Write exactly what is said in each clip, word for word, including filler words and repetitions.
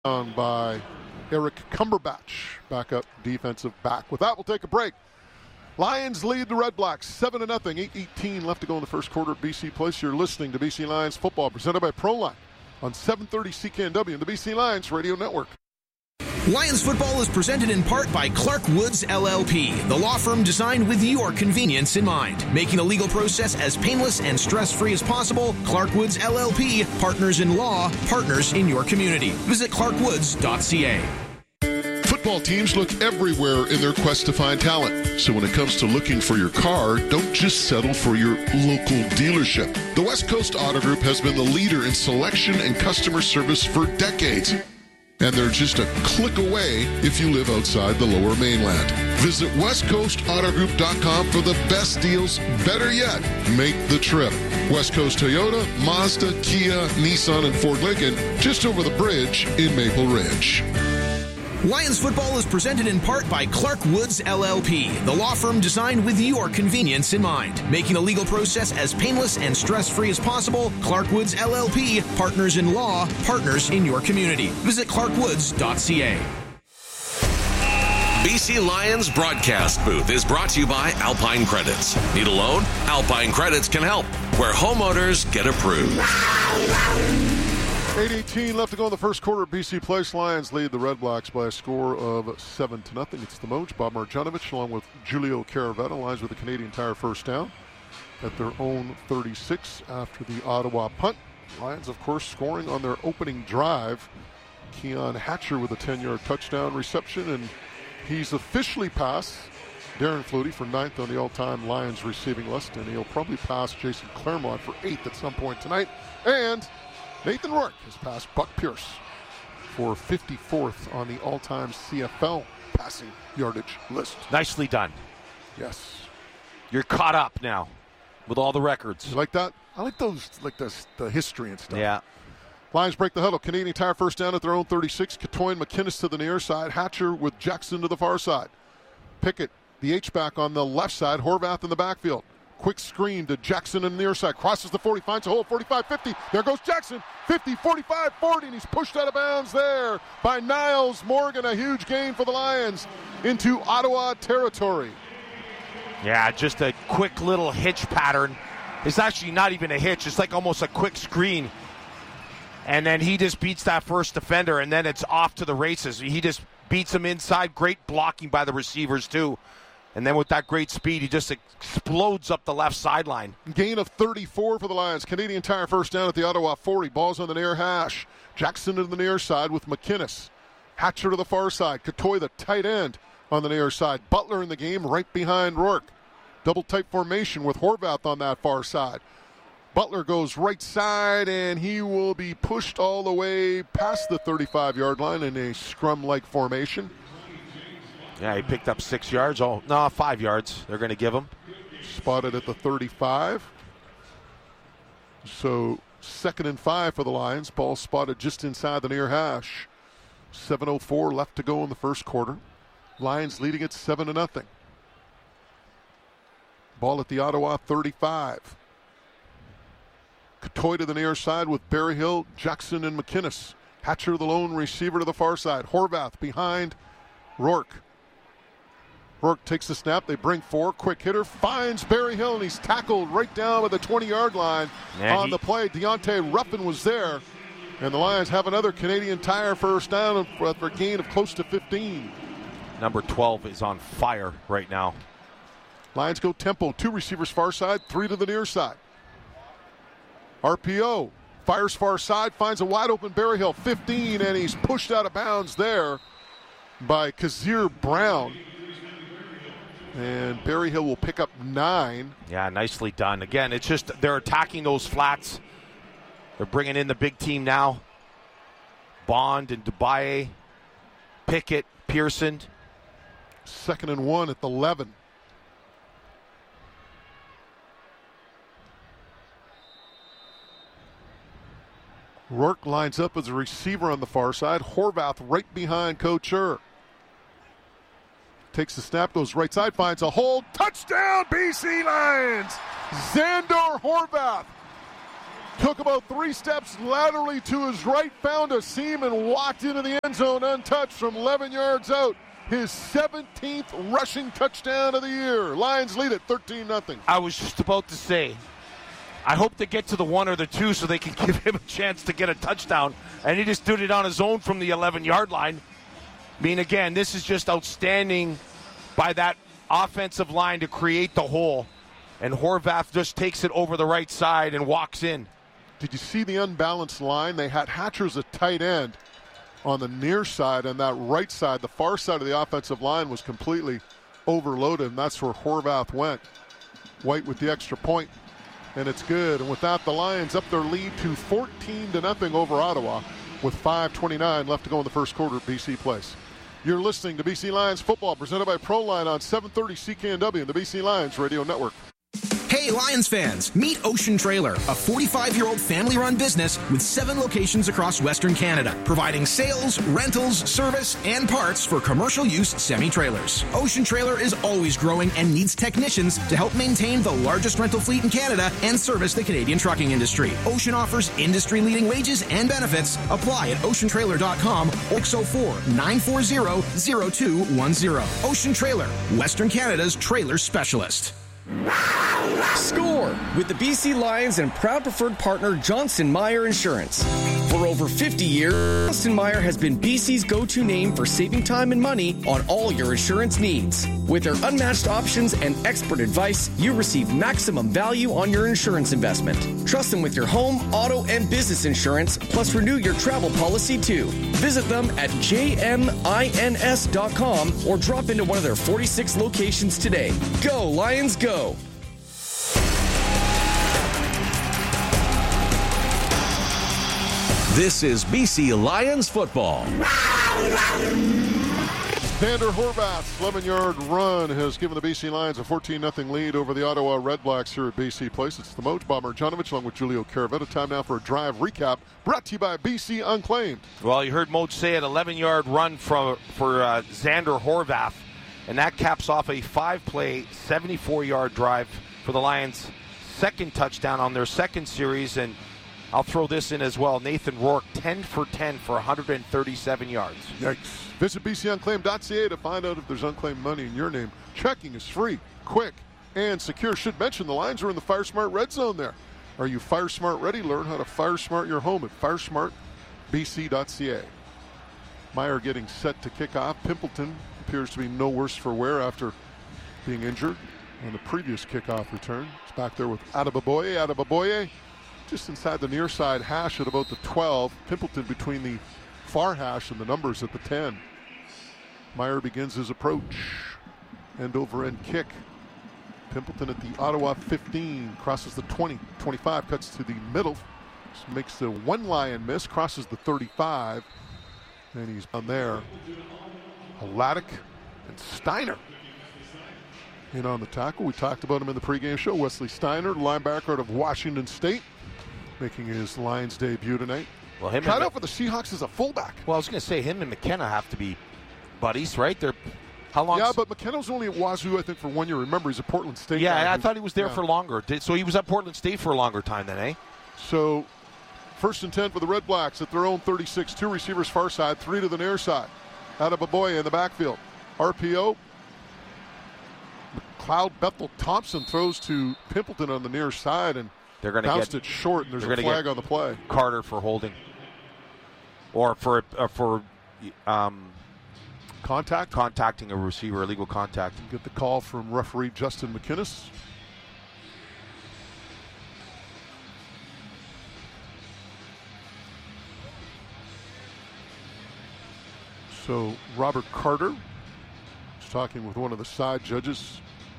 On by Eric Cumberbatch, backup defensive back. With that, we'll take a break. Lions lead the Red Blacks seven to nothing. eight eighteen left to go in the first quarter at B C Place. You're listening to B C Lions football presented by Proline on seven thirty C K N W and the B C Lions Radio Network. Lions football is presented in part by Clark Woods L L P, the law firm designed with your convenience in mind. Making the legal process as painless and stress-free as possible, Clark Woods L L P, partners in law, partners in your community. Visit clark woods dot c a. Football teams look everywhere in their quest to find talent. So when it comes to looking for your car, don't just settle for your local dealership. The West Coast Auto Group has been the leader in selection and customer service for decades. And they're just a click away if you live outside the Lower Mainland. Visit west coast auto group dot com for the best deals. Better yet, make the trip. West Coast Toyota, Mazda, Kia, Nissan, and Ford Lincoln, just over the bridge in Maple Ridge. Lions football is presented in part by Clark Woods L L P, the law firm designed with your convenience in mind. Making the legal process as painless and stress-free as possible, Clark Woods L L P, partners in law, partners in your community. Visit clark woods dot c a. B C Lions broadcast booth is brought to you by Alpine Credits. Need a loan? Alpine Credits can help, where homeowners get approved. eight eighteen left to go in the first quarter. B C Place. Lions lead the Red Blacks by a score of seven to nothing. It's the Moj, Bob Marjanovic, along with Julio Caravetta. Lions with the Canadian Tire first down at their own thirty-six after the Ottawa punt. Lions, of course, scoring on their opening drive. Keon Hatcher with a ten-yard touchdown reception, and he's officially passed Darren Flutie for ninth on the all-time Lions receiving list, and he'll probably pass Jason Claremont for eighth at some point tonight. And Nathan Rourke has passed Buck Pierce for fifty-fourth on the all-time C F L passing yardage list. Nicely done. Yes. You're caught up now with all the records. You like that? I like those, like this, the history and stuff. Yeah. Lions break the huddle. Canadian Tire first down at their own thirty-six. Katoy and McInnes to the near side. Hatcher with Jackson to the far side. Pickett, the H-back on the left side. Horvath in the backfield. Quick screen to Jackson in the near side. Crosses the forty, finds a hole, forty-five fifty. There goes Jackson, fifty, forty-five, forty, and he's pushed out of bounds there by Niles Morgan. A huge gain for the Lions into Ottawa territory. Yeah, just a quick little hitch pattern. It's actually not even a hitch. It's like almost a quick screen. And then he just beats that first defender, and then it's off to the races. He just beats him inside. Great blocking by the receivers, too. And then with that great speed, he just explodes up the left sideline. Gain of thirty-four for the Lions. Canadian Tire first down at the Ottawa forty. Ball's on the near hash. Jackson to the near side with McInnes. Hatcher to the far side. Katoy, the tight end, on the near side. Butler in the game right behind Rourke. Double tight formation with Horvath on that far side. Butler goes right side, and he will be pushed all the way past the thirty-five-yard line in a scrum-like formation. Yeah, he picked up six yards. Oh, no, five yards they're going to give him. Spotted at the thirty-five. So second and five for the Lions. Ball spotted just inside the near hash. seven oh four left to go in the first quarter. Lions leading it seven to nothing. Ball at the Ottawa thirty-five. Katoy to the near side with Berryhill, Jackson, and McInnes. Hatcher, the lone receiver, to the far side. Horvath behind Rourke. Rourke takes the snap. They bring four. Quick hitter finds Berryhill, and he's tackled right down at the twenty-yard line Man, on he... the play. Deontay Ruffin was there, and the Lions have another Canadian Tire first down for a gain of close to fifteen. Number twelve is on fire right now. Lions go tempo. Two receivers far side, three to the near side. R P O fires far side, finds a wide open Berryhill, fifteen, and he's pushed out of bounds there by Kazir Brown. And Berryhill will pick up nine. Yeah, nicely done. Again, it's just they're attacking those flats. They're bringing in the big team now. Bond and Dubaye, Pickett, Pearson. Second and one at the eleven. Rourke lines up as a receiver on the far side. Horvath right behind Couture. Takes the snap, goes right side, finds a hole. Touchdown, B C Lions! Xander Horvath took about three steps laterally to his right, found a seam, and walked into the end zone untouched from eleven yards out. His seventeenth rushing touchdown of the year. Lions lead it thirteen nothing. I was just about to say, I hope they get to the one or the two so they can give him a chance to get a touchdown. And he just did it on his own from the eleven-yard line. I mean, again, this is just outstanding by that offensive line to create the hole. And Horvath just takes it over the right side and walks in. Did you see the unbalanced line? They had Hatcher as a tight end on the near side, and that right side, the far side of the offensive line, was completely overloaded, and that's where Horvath went. White with the extra point, and it's good. And with that, the Lions up their lead to fourteen to nothing over Ottawa with five twenty-nine left to go in the first quarter at B C Place. You're listening to B C Lions football presented by Proline on seven thirty C K N W and the B C Lions Radio Network. Hey, Lions fans, meet Ocean Trailer, a forty-five-year-old family-run business with seven locations across Western Canada, providing sales, rentals, service, and parts for commercial use semi-trailers. Ocean Trailer is always growing and needs technicians to help maintain the largest rental fleet in Canada and service the Canadian trucking industry. Ocean offers industry-leading wages and benefits. Apply at ocean trailer dot com or six oh four, nine four zero, zero two one zero. Ocean Trailer, Western Canada's trailer specialist. Score with the B C Lions and proud preferred partner Johnson Meyer Insurance. For over fifty years, Johnson Meyer has been B C's go-to name for saving time and money on all your insurance needs. With their unmatched options and expert advice, you receive maximum value on your insurance investment. Trust them with your home, auto, and business insurance, plus renew your travel policy too. Visit them at j m i n s dot com or drop into one of their forty-six locations today. Go, Lions, go! This is B C Lions football. Vander Horvath's eleven-yard run has given the B C Lions a fourteen nothing lead over the Ottawa Redblacks here at B C Place. It's the Moj, Bob Marjanovic, along with Julio Caravetta. Time now for a drive recap brought to you by B C Unclaimed. Well, you heard Moj say it, eleven-yard run for, for uh, Vander Horvath, and that caps off a five-play, seventy-four-yard drive for the Lions' second touchdown on their second series. And I'll throw this in as well. Nathan Rourke, ten for ten for one hundred thirty-seven yards. Yikes. Visit b c unclaimed dot c a to find out if there's unclaimed money in your name. Checking is free, quick, and secure. Should mention the Lions are in the FireSmart Red Zone there. Are you FireSmart ready? Learn how to FireSmart your home at fire smart b c dot c a. Meyer getting set to kick off. Pimpleton appears to be no worse for wear after being injured on the previous kickoff return. He's back there with Adebaboye. Adebaboye just inside the near side hash at about the twelve. Pimpleton between the far hash and the numbers at the ten. Meyer begins his approach. End over end kick. Pimpleton at the Ottawa fifteen. Crosses the twenty. twenty-five cuts to the middle. Just makes the one Lion miss. Crosses the thirty-five. And he's on there. Hladek and Steiner in on the tackle. We talked about him in the pregame show. Wesley Steiner, linebacker out of Washington State, making his Lions debut tonight. Well, him tried and out for the Seahawks as a fullback. Well, I was going to say him and McKenna have to be buddies, right? They're how long? Yeah, but McKenna's only at Wazoo, I think, for one year. Remember, he's a Portland State Yeah, guy. I thought he was there yeah. for longer. Did, so he was at Portland State for a longer time then, eh? So, first and ten for the Red Blacks at their own thirty-six. Two receivers far side, three to the near side. Adebaboye in the backfield. R P O. McLeod Bethel Thompson throws to Pimpleton on the near side and they're going to bounced get it short, and there's they're a gonna flag get on the play. Carter for holding, or for uh, for um, contact, contacting a receiver, illegal contact. Get the call from referee Justin McInnes. So Robert Carter is talking with one of the side judges,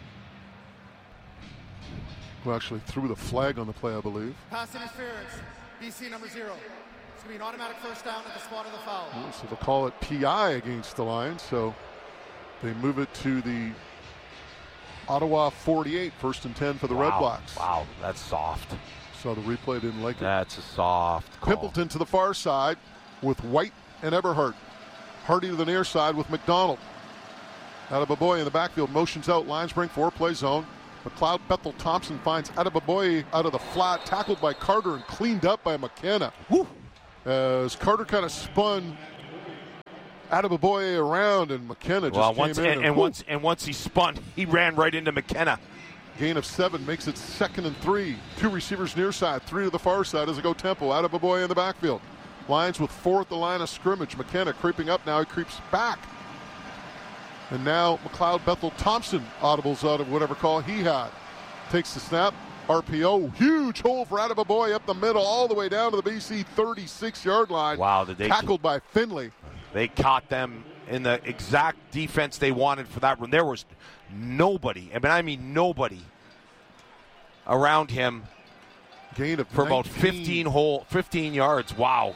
who actually threw the flag on the play, I believe. Pass interference, B C number zero. It's going to be an automatic first down at the spot of the foul. So they'll call it P I against the Lions. So they move it to the Ottawa forty-eight, first and ten for the wow. Red Blacks. Wow, that's soft. So the replay didn't like it. That's a soft call. Pimpleton to the far side with White and Eberhardt. Hardy to the near side with McDonald. Adebaboye in the backfield, motions out, Lions bring four, play zone. McLeod Bethel Thompson finds Adebaboye out of the flat, tackled by Carter and cleaned up by McKenna. Woo. As Carter kind of spun Adebaboye around, and McKenna just well, came once, in. And, and, and once and once he spun, he ran right into McKenna. Gain of seven makes it second and three. Two receivers near side, three to the far side as they go tempo. Adebaboye in the backfield. Lions with four at the line of scrimmage. McKenna creeping up now. He creeps back. And now McLeod Bethel Thompson audibles out of whatever call he had. Takes the snap. R P O. Huge hole for Adebaboye up the middle all the way down to the B C thirty-six-yard line. Wow. Did they Tackled by Finley. They caught them in the exact defense they wanted for that run. There was nobody, I mean, I mean nobody around him. Gain of for nineteen. About fifteen whole, fifteen yards. Wow.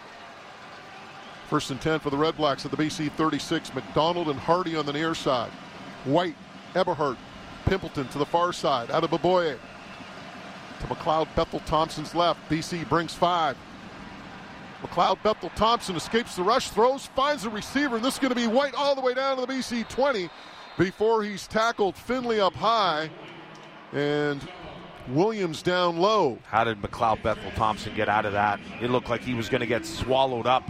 First and ten for the Red Blacks at the B C thirty-six. McDonald and Hardy on the near side. White, Eberhardt, Pimpleton to the far side. Adebaboye to McLeod Bethel Thompson's left. B C brings five. McLeod Bethel Thompson escapes the rush, throws, finds the receiver, and this is going to be White all the way down to the B C twenty before he's tackled. Finley up high, and Williams down low. How did McLeod Bethel Thompson get out of that? It looked like he was going to get swallowed up.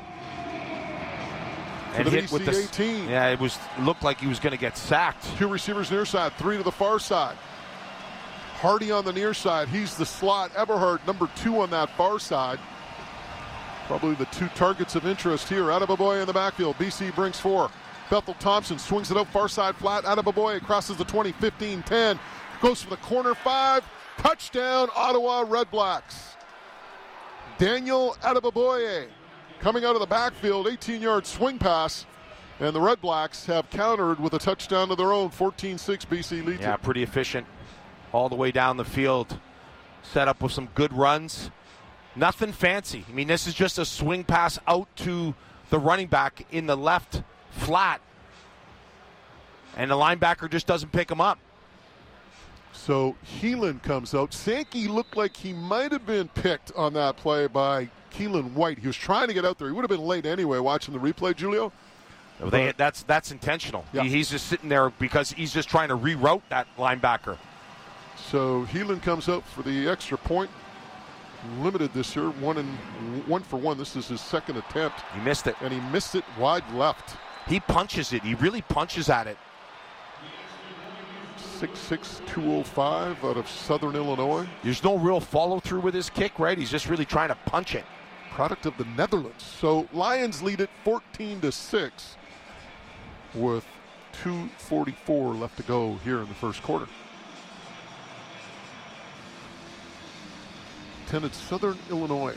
And hit with the eighteen. Yeah, it was it looked like he was going to get sacked. Two receivers near side, three to the far side. Hardy on the near side. He's the slot. Eberhardt, number two on that far side. Probably the two targets of interest here. Adebaboye in the backfield. B C brings four. Bethel Thompson swings it out far side flat. Adebaboye crosses the twenty, fifteen, ten. Goes for the corner five. Touchdown, Ottawa Red Blacks. Daniel Adebaboye coming out of the backfield, eighteen-yard swing pass. And the Red Blacks have countered with a touchdown of their own. fourteen six B C leads. Yeah, pretty efficient all the way down the field. Set up with some good runs. Nothing fancy. I mean, this is just a swing pass out to the running back in the left flat. And the linebacker just doesn't pick him up. So Heelan comes out. Sankey looked like he might have been picked on that play by Keelan White. He was trying to get out there. He would have been late anyway watching the replay, Julio. They, that's that's intentional. Yeah. He, he's just sitting there because he's just trying to reroute that linebacker. So Heelan comes out for the extra point. Limited this year, one and one for one. This is his second attempt. He missed it. And he missed it wide left. He punches it. He really punches at it. six six, two oh five out of Southern Illinois. There's no real follow-through with his kick, right? He's just really trying to punch it. Product of the Netherlands. So Lions lead it fourteen to six with two forty-four left to go here in the first quarter. Attended Southern Illinois.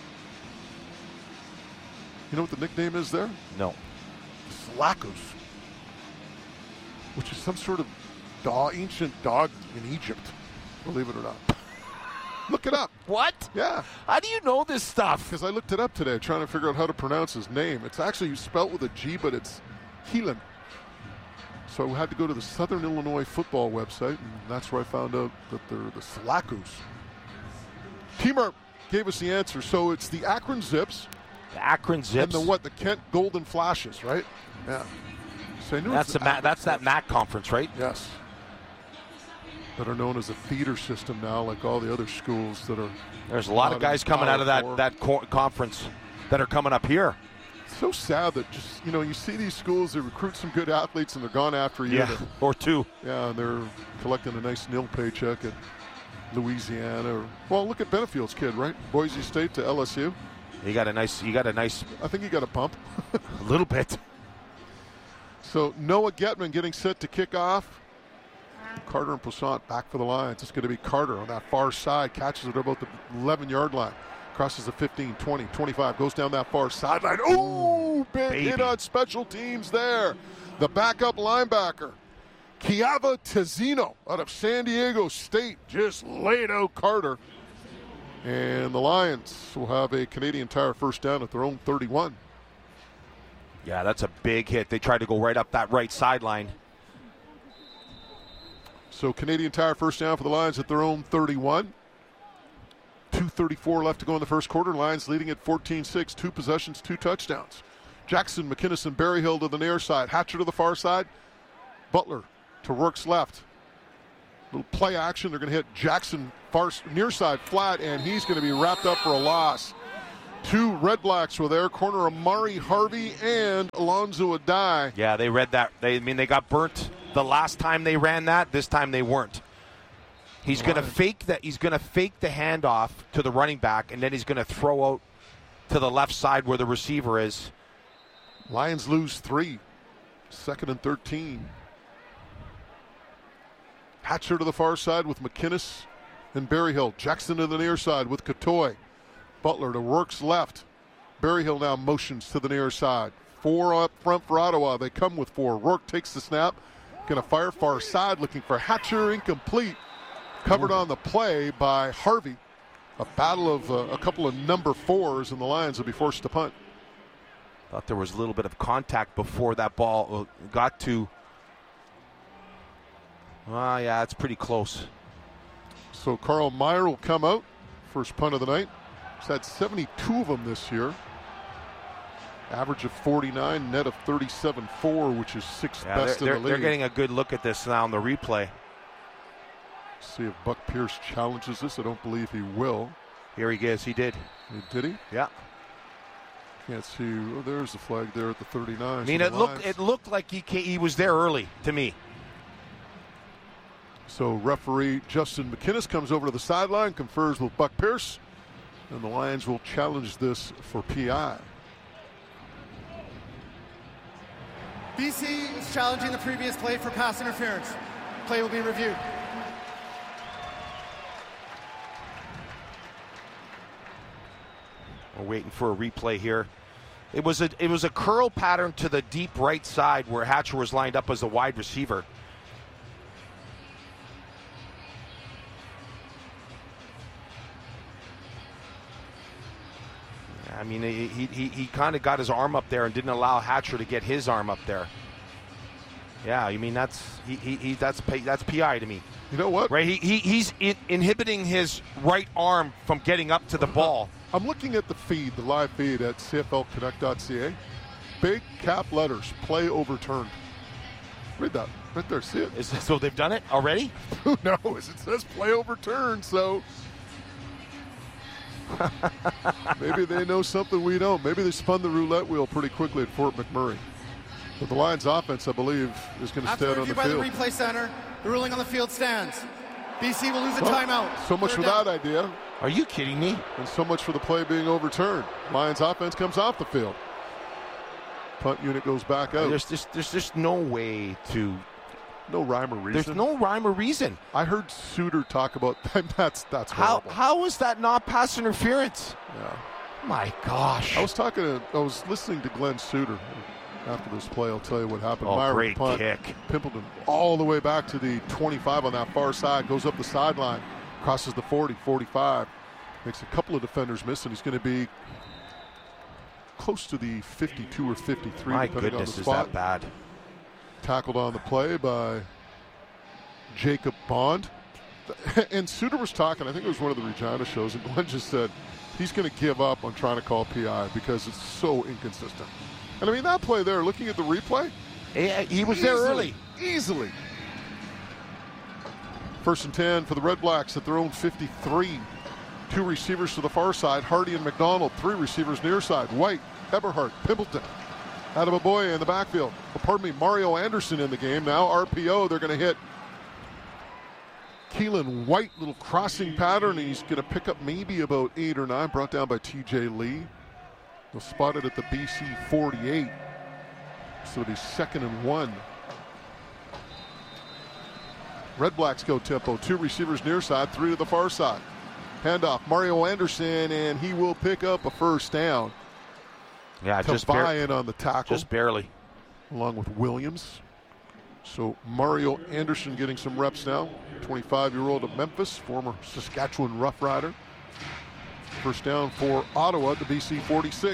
You know what the nickname is there? No. Slacos, which is some sort of dog, ancient dog in Egypt, believe it or not. Look it up. What? Yeah. How do you know this stuff? Because I looked it up today trying to figure out how to pronounce his name. It's actually spelled with a G, but it's Heelan. So I had to go to the Southern Illinois football website, and that's where I found out that they're the Slacos. T-Mark gave us the answer. So it's the Akron Zips. The Akron Zips. And the what? The Kent Golden Flashes, right? Yeah. So I knew that's it's the Ma- that's that M A C conference, right? Yes. That are known as a feeder system now, like all the other schools that are. There's a lot of guys coming out of that four. that co- conference that are coming up here. It's so sad that just you know you see these schools, they recruit some good athletes and they're gone after a year. Yeah, or two. Yeah, and they're collecting a nice nil paycheck at Louisiana. Or, well, look at Benefield's kid, right? Boise State to L S U. You got a nice. You got a nice. I think he got a bump. A little bit. So Noah Getman getting set to kick off. Carter and Poissant back for the Lions. It's going to be Carter on that far side. Catches it about the eleven-yard line. Crosses the fifteen, twenty, twenty-five. Goes down that far sideline. Ooh, big Baby. hit on special teams there. The backup linebacker, Kiava Tezino out of San Diego State, just laid out Carter. And the Lions will have a Canadian Tire first down at their own thirty-one. Yeah, that's a big hit. They tried to go right up that right sideline. So Canadian Tire first down for the Lions at their own thirty-one. two thirty-four left to go in the first quarter. Lions leading at fourteen six. Two possessions, two touchdowns. Jackson, McInnes, and Berryhill to the near side. Hatcher to the far side. Butler to Rourke's left. Little play action. They're going to hit Jackson far near side flat, and he's going to be wrapped up for a loss. Two Red Blacks were there. Corner Amari Harvey and Alonzo Adai. Yeah, they read that. They, I mean, they got burnt the last time they ran that. This time they weren't. He's going to fake that. He's going to fake the handoff to the running back, and then he's going to throw out to the left side where the receiver is. Lions lose three. Second and thirteen. Hatcher to the far side with McInnes and Berryhill. Jackson to the near side with Katoy. Butler to Rourke's left. Berryhill now motions to the near side. Four up front for Ottawa. They come with four. Rourke takes the snap. Going to fire far side, looking for Hatcher. Incomplete. Covered on the play by Harvey. A battle of uh, a couple of number fours, and the Lions will be forced to punt. Thought there was a little bit of contact before that ball got to. Ah, yeah, it's pretty close. So Carl Meyer will come out. First punt of the night. He's had seventy-two of them this year. Average of forty-nine, net of thirty-seven point four, which is sixth yeah, best they're, in the they're league. They're getting a good look at this now on the replay. See if Buck Pierce challenges this. I don't believe he will. Here he is. He did. Did he? Yeah. Can't see. Oh, there's the flag there at the thirty-nine. I mean, it looked it looked like he came, he was there early to me. So referee Justin McInnes comes over to the sideline, confers with Buck Pierce, and the Lions will challenge this for P I. B C is challenging the previous play for pass interference. Play will be reviewed. We're waiting for a replay here. It was a it was a curl pattern to the deep right side where Hatcher was lined up as a wide receiver. I mean, he he he, he kind of got his arm up there and didn't allow Hatcher to get his arm up there. Yeah, I mean that's he, he, he that's that's P I to me. You know what? Right, he, he he's in, inhibiting his right arm from getting up to the ball. I'm looking at the feed, the live feed at C F L Connect dot C A. Big cap letters, play overturned. Read that right there. See it? Is this, so they've done it already? Who knows? It says play overturned, so maybe they know something we don't. Maybe they spun the roulette wheel pretty quickly at Fort McMurray. But the Lions offense, I believe, is going to stand on the by field. The replay center, the ruling on the field stands. B C will lose a well, timeout. So much Third for down. that idea. Are you kidding me? And so much for the play being overturned. Lions offense comes off the field. Punt unit goes back out. There's just there's just no way to. No rhyme or reason. There's no rhyme or reason. I heard Suter talk about that's that's how horrible. how is that not pass interference? Yeah. My gosh. I was talking to I was listening to Glenn Suter after this play. I'll tell you what happened. Oh, Meyer great punt, kick. Pimpleton all the way back to the twenty-five on that far side, goes up the sideline, crosses the forty, forty-five, makes a couple of defenders miss, and he's going to be close to the fifty-two or fifty-three. My depending goodness, on the is spot. that bad? Tackled on the play by Jacob Bond. And Suter was talking, I think it was one of the Regina shows, and Glenn just said he's going to give up on trying to call P I because it's so inconsistent. And I mean, that play there, looking at the replay, He, he was easily, there early. Easily. First and ten for the Red Blacks at their own fifty-three. Two receivers to the far side, Hardy and McDonald. Three receivers near side, White, Eberhardt, Pimpleton. Adamaboye in the backfield. Oh, pardon me, Mario Anderson in the game. Now R P O, they're going to hit Keelan White, little crossing pattern, and he's going to pick up maybe about eight or nine, brought down by T J Lee. They'll spot it at the B C forty-eight. So it'll be second and one. Red Blacks go tempo. Two receivers near side, three to the far side. Handoff, Mario Anderson, and he will pick up a first down. Yeah, to just buy bar- in on the tackle. Just barely. Along with Williams. So Mario Anderson getting some reps now. twenty-five-year-old of Memphis, former Saskatchewan Rough Rider. First down for Ottawa at the B C forty-six.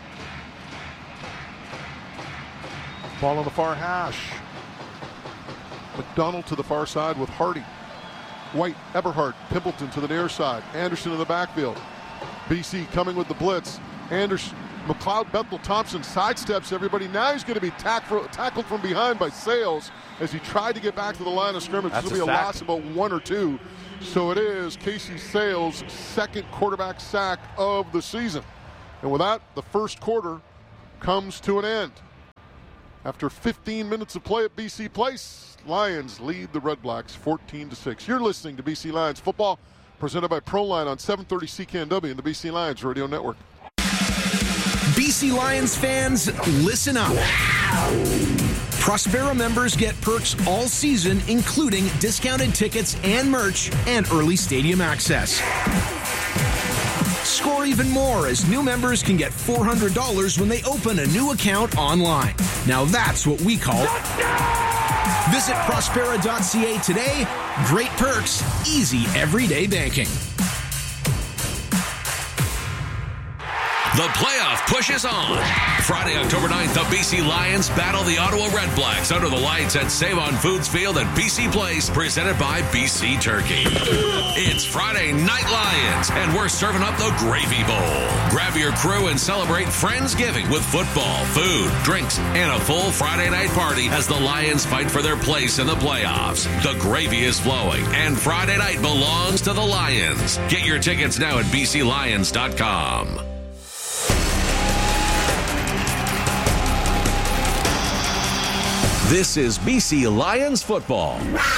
Ball on the far hash. McDonald to the far side with Hardy. White, Eberhardt, Pimpleton to the near side. Anderson in the backfield. B C coming with the blitz. Anderson McLeod Bethel Thompson sidesteps everybody. Now he's going to be tack- tackled from behind by Sales as he tried to get back to the line of scrimmage. This will be a sack. loss of about one or two. So it is Casey Sales' second quarterback sack of the season. And with that, the first quarter comes to an end. After fifteen minutes of play at B C Place, Lions lead the Red Blacks fourteen to six. You're listening to B C Lions football, presented by Proline on seven thirty C K N W and the B C Lions Radio Network. B C Lions fans, listen up. Prospera members get perks all season, including discounted tickets and merch and early stadium access. Score even more as new members can get four hundred dollars when they open a new account online. Now that's what we call Visit Prospera dot C A today. Great perks, easy everyday banking. The playoff push is on. Friday, October ninth, the B C Lions battle the Ottawa Red Blacks under the lights at Save-On Foods Field at B C Place, presented by B C Turkey. It's Friday Night Lions, and we're serving up the Gravy Bowl. Grab your crew and celebrate Friendsgiving with football, food, drinks, and a full Friday night party as the Lions fight for their place in the playoffs. The gravy is flowing, and Friday night belongs to the Lions. Get your tickets now at B C Lions dot com. This is B C Lions football.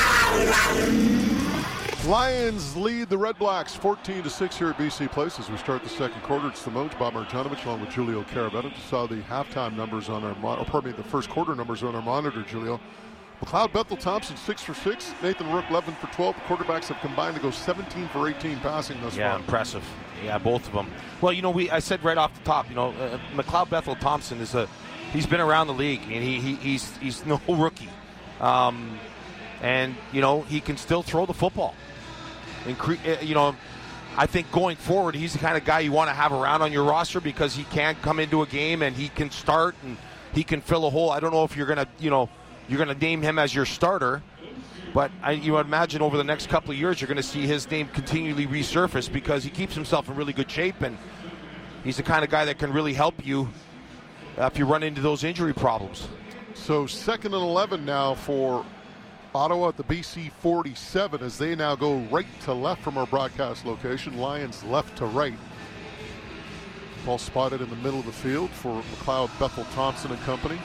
Lions lead the Red Blacks fourteen to six here at B C Place as we start the second quarter. It's the Moach, Bob Marjanovic, along with Julio Caravetta. Just saw the halftime numbers on our, mo- or pardon me, the first quarter numbers on our monitor, Julio. McLeod Bethel Thompson, six for six. Nathan Rook, eleven for twelve. The quarterbacks have combined to go seventeen for eighteen passing thus Yeah, far. impressive. Yeah, both of them. Well, you know, we I said right off the top, you know, uh, McLeod Bethel Thompson is a he's been around the league, and he, he he's he's no rookie, um, and you know he can still throw the football. Incre- you know, I think going forward, he's the kind of guy you want to have around on your roster because he can come into a game and he can start and he can fill a hole. I don't know if you're gonna, you know, you're gonna name him as your starter, but I, you would imagine over the next couple of years you're going to see his name continually resurface because he keeps himself in really good shape and he's the kind of guy that can really help you uh, if you run into those injury problems. So second and eleven now for Ottawa at the B C forty-seven as they now go right to left from our broadcast location. Lions left to right. Ball spotted in the middle of the field for McLeod Bethel Thompson and company.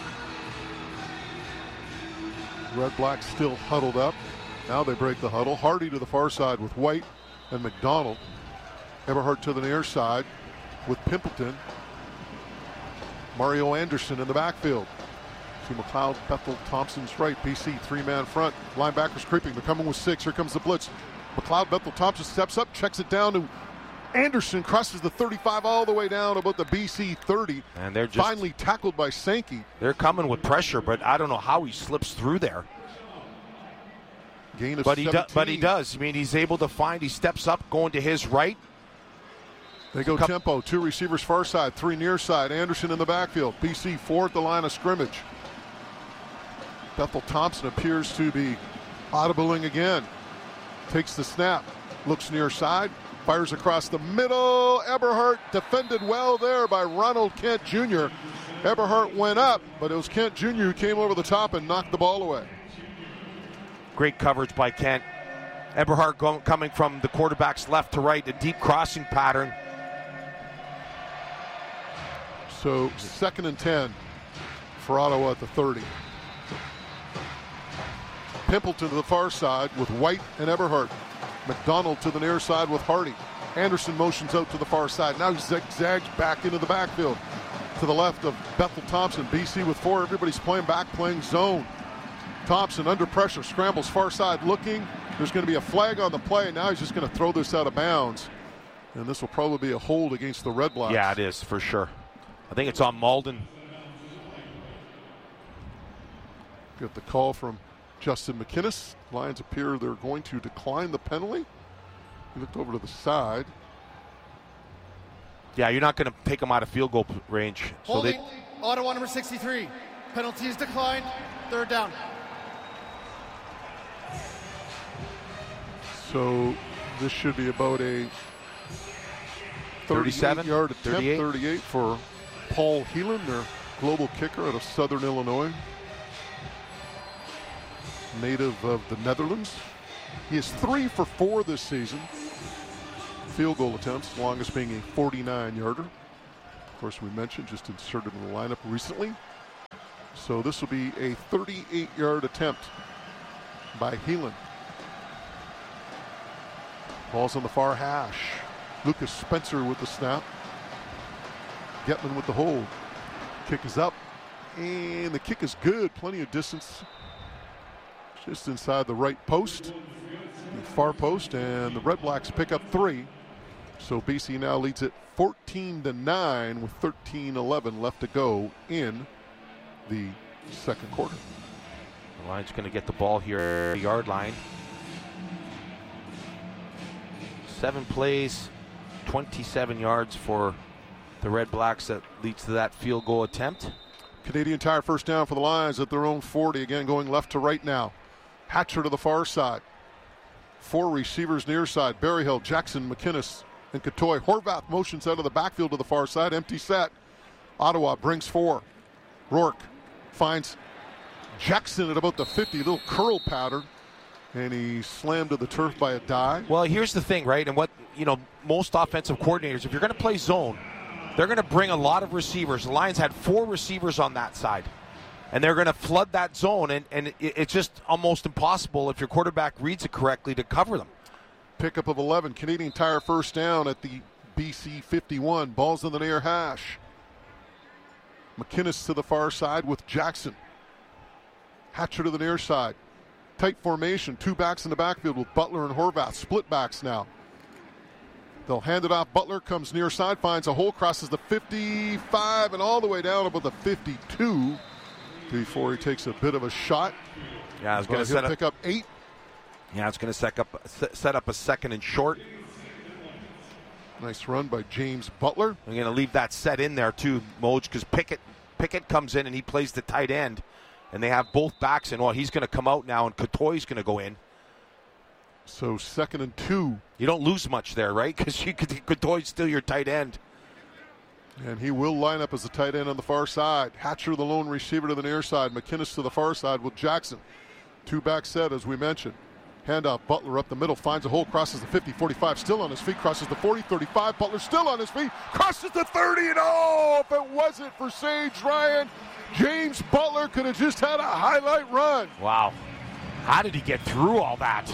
Red Blacks still huddled up. Now they break the huddle. Hardy to the far side with White and McDonald. Eberhardt to the near side with Pimpleton. Mario Anderson in the backfield. To McLeod Bethel Thompson's right. B C three-man front. Linebackers creeping. They're coming with six. Here comes the blitz. McLeod Bethel Thompson steps up, checks it down to Anderson, crosses the thirty-five all the way down about the B C thirty. And they're just finally tackled by Sankey. They're coming with pressure, but I don't know how he slips through there. Gain of but he seventeen. do, but he does. I mean, he's able to find. He steps up, going to his right. They go Cup. tempo. Two receivers far side, three near side. Anderson in the backfield. B C four at the line of scrimmage. Bethel Thompson appears to be audibling again. Takes the snap. Looks near side. Fires across the middle. Eberhardt defended well there by Ronald Kent Junior Eberhardt went up, but it was Kent Junior who came over the top and knocked the ball away. Great coverage by Kent. Eberhardt go, coming from the quarterback's left to right, a deep crossing pattern. So second and ten for Ottawa at the thirty. Pimpleton to the far side with White and Eberhardt. McDonald to the near side with Hardy. Anderson motions out to the far side. Now he zigzags back into the backfield. To the left of Bethel Thompson. B C with four. Everybody's playing back, playing zone. Thompson under pressure, scrambles far side looking. There's going to be a flag on the play. Now he's just going to throw this out of bounds. And this will probably be a hold against the Red Blacks. Yeah, it is, for sure. I think it's on Malden. Got the call from Justin McInnes. Lions appear they're going to decline the penalty. He looked over to the side. Yeah, you're not going to take them out of field goal range. So Holding, they, Ottawa number sixty-three. Penalty is declined. Third down. So this should be about a thirty-seven-yard attempt, thirty-eight. thirty-eight for Paul Heelan, their global kicker out of Southern Illinois, native of the Netherlands. He is three for four this season. Field goal attempts, longest being a forty-nine-yarder. Of course, we mentioned just inserted in the lineup recently. So this will be a thirty-eight-yard attempt by Heelan. Ball's on the far hash. Lucas Spencer with the snap. Getman with the hold. Kick is up, and the kick is good. Plenty of distance. Just inside the right post, the far post, and the Red Blacks pick up three. So B C now leads it fourteen to nine with thirteen eleven left to go in the second quarter. The Lions going to get the ball here at the yard line. Seven plays, twenty-seven yards for the Red Blacks. That leads to that field goal attempt. Canadian Tire first down for the Lions at their own forty. Again, going left to right now. Hatcher to the far side. Four receivers near side. Berryhill, Jackson, McInnes, and Katoy. Horvath motions out of the backfield to the far side. Empty set. Ottawa brings four. Rourke finds Jackson at about the fifty. Little curl pattern. And he slammed to the turf by a dive. Well, here's the thing, right? And what, you know, most offensive coordinators, if you're going to play zone, they're going to bring a lot of receivers. The Lions had four receivers on that side. And they're going to flood that zone. And, and it, it's just almost impossible, if your quarterback reads it correctly, to cover them. Pickup of eleven. Canadian Tire first down at the B C fifty-one. Ball's in the near hash. McInnes to the far side with Jackson. Hatcher to the near side. Tight formation, two backs in the backfield with Butler and Horvath. Split backs now. They'll hand it off. Butler comes near side, finds a hole, crosses the fifty-five and all the way down about the fifty-two before he takes a bit of a shot. Yeah, I was going to set up, pick up eight. Yeah, it's going to set up set up a second and short. Nice run by James Butler. I'm going to leave that set in there too, Moj, because Pickett Pickett comes in and he plays the tight end. And they have both backs in. Well, he's going to come out now, and Katoy's going to go in. So second and two. You don't lose much there, right? Because Katoy's still your tight end. And he will line up as a tight end on the far side. Hatcher, the lone receiver, to the near side. McInnes to the far side with Jackson. Two back set, as we mentioned. Handoff, Butler up the middle, finds a hole, crosses the fifty, forty-five, still on his feet, crosses the forty, thirty-five. Butler still on his feet, crosses the thirty, and oh, if it wasn't for Sage Ryan, James Butler could have just had a highlight run. Wow. How did he get through all that?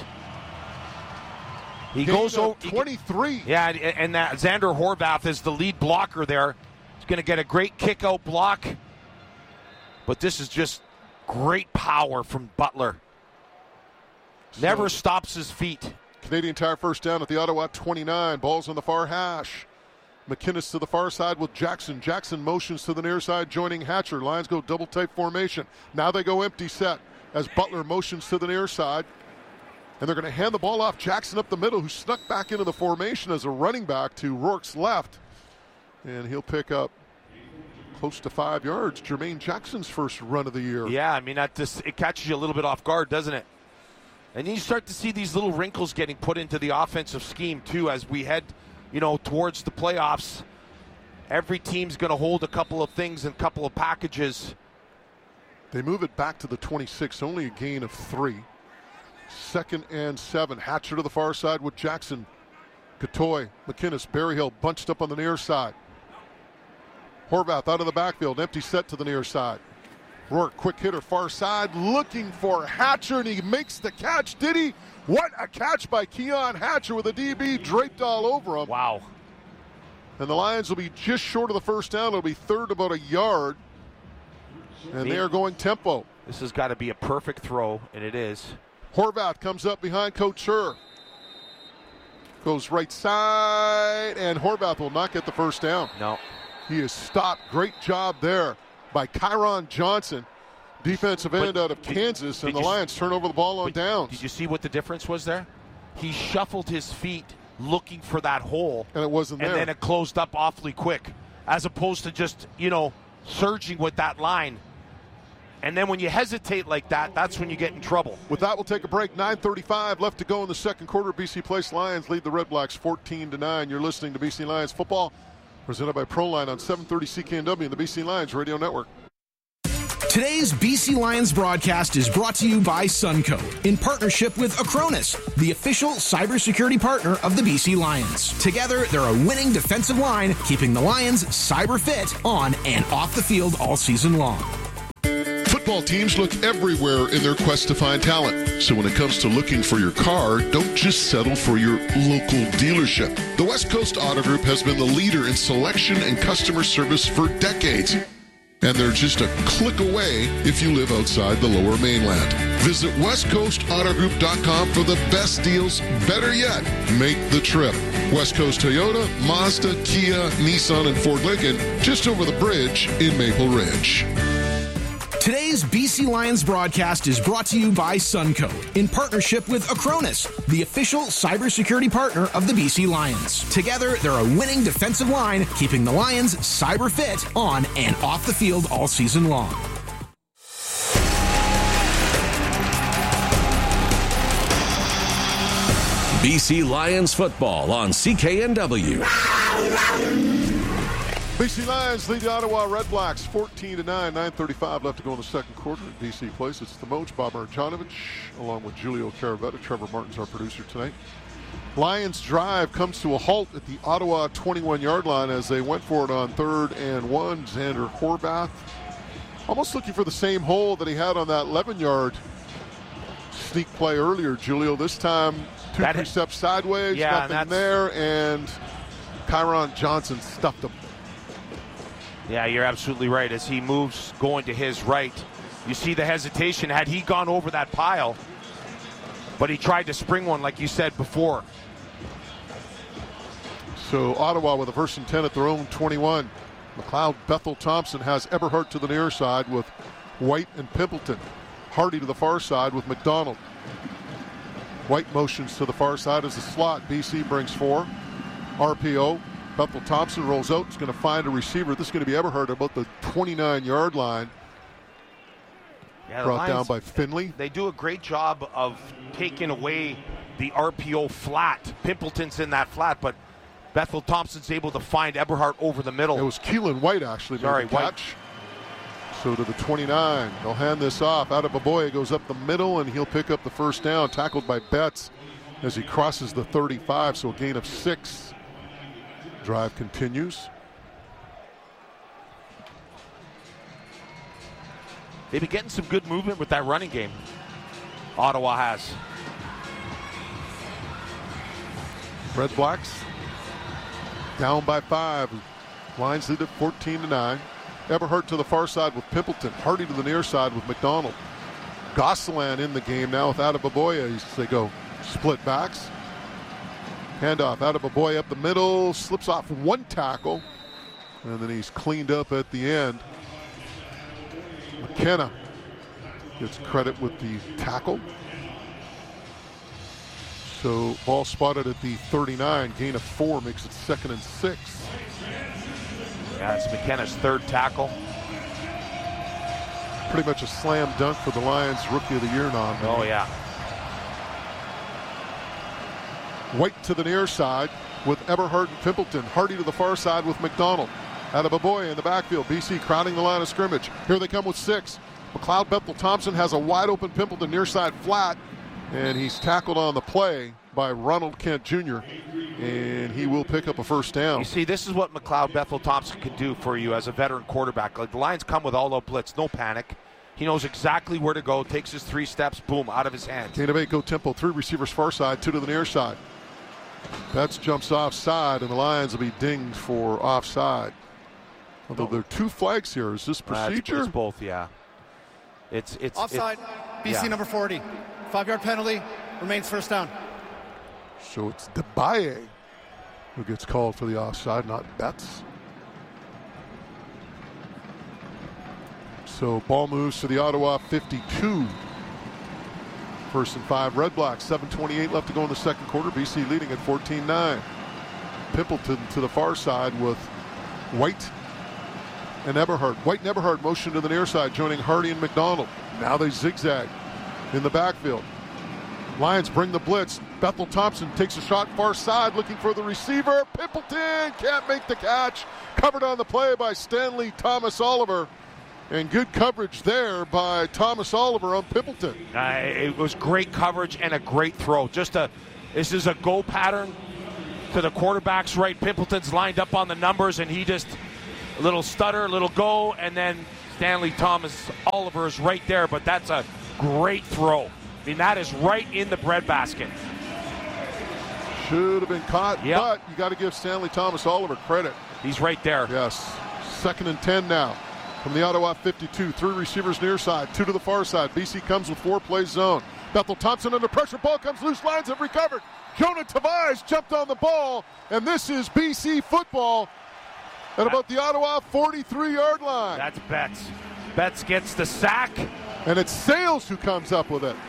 He Gain goes over twenty-three. He, yeah, and that Xander Horvath is the lead blocker there. He's going to get a great kick out block. But this is just great power from Butler. Never so, stops his feet. Canadian Tire first down at the Ottawa twenty-nine. Ball's on the far hash. McInnes to the far side with Jackson. Jackson motions to the near side, joining Hatcher. Lions go double type formation. Now they go empty set as Butler motions to the near side. And they're going to hand the ball off Jackson up the middle, who snuck back into the formation as a running back to Rourke's left. And he'll pick up close to five yards. Jermaine Jackson's first run of the year. Yeah, I mean, that just, it catches you a little bit off guard, doesn't it? And you start to see these little wrinkles getting put into the offensive scheme, too, as we head, you know, towards the playoffs. Every team's going to hold a couple of things and a couple of packages. They move it back to the twenty-six, only a gain of three. Second and seven. Hatcher to the far side with Jackson. Katoy, McInnes, Berryhill bunched up on the near side. Horvath out of the backfield, empty set to the near side. Rourke, quick hitter, far side, looking for Hatcher, and he makes the catch. Did he? What a catch by Keon Hatcher with a D B draped all over him. Wow. And the Lions will be just short of the first down. It'll be third about a yard. And they are going tempo. This has got to be a perfect throw, and it is. Horvath comes up behind Couture. Goes right side, and Horvath will not get the first down. No. He is stopped. Great job there by Kyron Johnson, defensive end but, out of Kansas, and the Lions turn over the ball on downs. Did you see what the difference was there? He shuffled his feet looking for that hole. And it wasn't and there. And then it closed up awfully quick, as opposed to just, you know, surging with that line. And then when you hesitate like that, that's when you get in trouble. With that, we'll take a break. nine thirty-five left to go in the second quarter. B C Place Lions lead the Red Blacks fourteen to nine. You're listening to B C Lions football, presented by Proline on seven thirty C K N W and the B C Lions Radio Network. Today's B C Lions broadcast is brought to you by Suncoast in partnership with Acronis, the official cybersecurity partner of the B C Lions. Together, they're a winning defensive line, keeping the Lions cyber fit on and off the field all season long. Football teams look everywhere in their quest to find talent. So when it comes to looking for your car, don't just settle for your local dealership. The West Coast Auto Group has been the leader in selection and customer service for decades. And they're just a click away if you live outside the Lower Mainland. Visit west coast auto group dot com for the best deals. Better yet, make the trip. West Coast Toyota, Mazda, Kia, Nissan, and Ford Lincoln, just over the bridge in Maple Ridge. Today's B C Lions broadcast is brought to you by Suncoast in partnership with Acronis, the official cybersecurity partner of the B C Lions. Together, they're a winning defensive line, keeping the Lions cyber fit on and off the field all season long. B C Lions football on C K N W. B C Lions lead the Ottawa Red Blacks fourteen to nine. nine thirty-five left to go in the second quarter at B C Place. It's the Moj, Bob Marjanovic, along with Julio Caravetta. Trevor Martin's our producer tonight. Lions drive comes to a halt at the Ottawa twenty-one-yard line as they went for it on third and one. Xander Horvath almost looking for the same hole that he had on that eleven-yard sneak play earlier, Julio. This time, two, that three steps sideways, yeah, nothing there, and Kyron Johnson stuffed him. Yeah, you're absolutely right. As he moves going to his right, you see the hesitation. Had he gone over that pile, but he tried to spring one like you said before. So Ottawa with a first and ten at their own twenty-one. McLeod Bethel Thompson has Eberhardt to the near side with White and Pimpleton. Hardy to the far side with McDonald. White motions to the far side as the slot. B C brings four. R P O. Bethel Thompson rolls out. He's going to find a receiver. This is going to be Eberhardt about the twenty-nine-yard line. Yeah, Brought Lions, down by Finley. They do a great job of taking away the R P O flat. Pimpleton's in that flat, but Bethel Thompson's able to find Eberhardt over the middle. It was Keelan White actually made Sorry, the catch. So to the twenty-nine. They'll hand this off. Adebaboye goes up the middle, and he'll pick up the first down. Tackled by Betts as he crosses the thirty-five, so a gain of six. Drive continues. They've been getting some good movement with that running game. Ottawa has. Red Blacks down by five. Lions lead at fourteen to nine. Eberhardt to the far side with Pimpleton. Hardy to the near side with McDonald. Gosselin in the game now with Adebaboye as they go split backs. Handoff, Adebaboye up the middle, slips off one tackle, and then he's cleaned up at the end. McKenna gets credit with the tackle. So ball spotted at the thirty-nine, gain of four, makes it second and six. Yeah, it's McKenna's third tackle. Pretty much a slam dunk for the Lions Rookie of the Year nom. Oh, yeah. White to the near side with Eberhardt and Pimpleton. Hardy to the far side with McDonald. Adebaboye in the backfield. B C crowding the line of scrimmage. Here they come with six. McLeod Bethel Thompson has a wide open Pimpleton near side flat, and he's tackled on the play by Ronald Kent Junior And he will pick up a first down. You see, this is what McLeod Bethel Thompson can do for you as a veteran quarterback. Like the Lions come with all-out blitz, no panic. He knows exactly where to go, takes his three steps, boom, out of his hands. Gain of eight, go tempo. Three receivers far side, two to the near side. Betts jumps offside, and the Lions will be dinged for offside. Although there are two flags here. Is this procedure? Uh, it's, it's both, yeah. It's it's offside. It, B C yeah. number forty. Five-yard penalty. Remains first down. So it's Debaye who gets called for the offside, not Betts. So ball moves to the Ottawa fifty-two. First and five, Red Blacks. seven twenty-eight left to go in the second quarter. B C leading at fourteen nine. Pimpleton to the far side with White. and Eberhard. White and Eberhard motion to the near side, joining Hardy and McDonald. Now they zigzag in the backfield. Lions bring the blitz. Bethel Thompson takes a shot far side, looking for the receiver. Pimpleton can't make the catch. Covered on the play by Stanley Thomas Oliver. And good coverage there by Thomas Oliver on Pimpleton. Uh, it was great coverage and a great throw. Just a, this is a go pattern to the quarterback's right. Pimpleton's lined up on the numbers, and he just, a little stutter, a little go, and then Stanley Thomas Oliver is right there. But that's a great throw. I mean, that is right in the breadbasket. Should have been caught, yep. But you got to give Stanley Thomas Oliver credit. He's right there. Yes. Second and ten now from the Ottawa fifty-two. Three receivers near side, two to the far side. B C comes with four-play zone. Bethel Thompson under pressure. Ball comes loose. Lions have recovered. Jonah Tavares jumped on the ball, and this is B C football at about the Ottawa forty-three-yard line. That's Betts. Betts gets the sack. And it's Sales who comes up with it.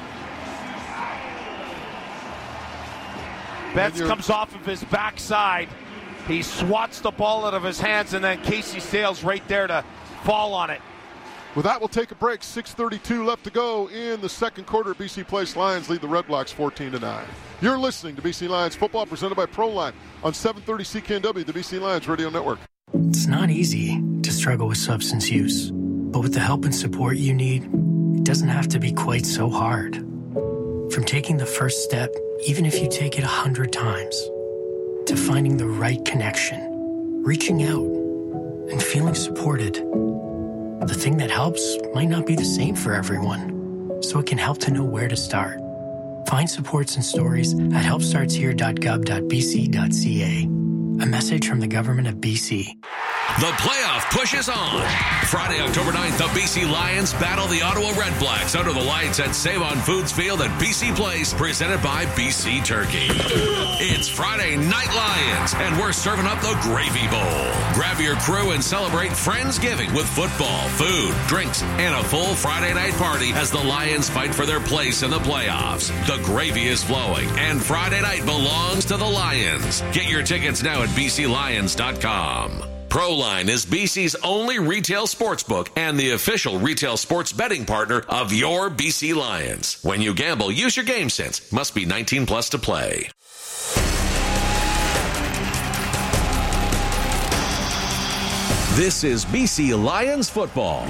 Betts comes off of his backside. He swats the ball out of his hands, and then Casey Sales right there to fall on it. With that, we'll take a break. six thirty-two left to go in the second quarter. B C Place Lions lead the Red Blacks fourteen to nine. You're listening to B C Lions football presented by Proline on seven thirty C K N W, the B C Lions Radio Network. It's not easy to struggle with substance use, but with the help and support you need, it doesn't have to be quite so hard. From taking the first step, even if you take it a hundred times, to finding the right connection, reaching out, and feeling supported. The thing that helps might not be the same for everyone, so it can help to know where to start. Find supports and stories at help starts here dot gov dot b c dot c a. A message from the government of B C. The playoff pushes on. Friday, October ninth, the B C Lions battle the Ottawa Red Blacks under the lights at Save-On Foods Field at B C Place, presented by B C Turkey. It's Friday Night Lions, and we're serving up the Gravy Bowl. Grab your crew and celebrate Friendsgiving with football, food, drinks, and a full Friday night party as the Lions fight for their place in the playoffs. The gravy is flowing, and Friday night belongs to the Lions. Get your tickets now at b c lions dot com. Proline is B C's only retail sports book and the official retail sports betting partner of your B C Lions. When you gamble, use your game sense. Must be nineteen plus to play. This is B C Lions football.